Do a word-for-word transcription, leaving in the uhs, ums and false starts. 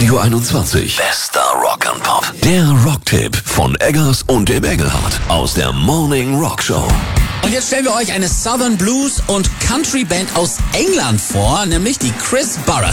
Radio einundzwanzig. Bester Rock and Pop. Der Rocktipp von Eggers und dem Engelhardt aus der Morning Rock Show. Und jetzt stellen wir euch eine Southern Blues und Country Band aus England vor, nämlich die Chris Barras.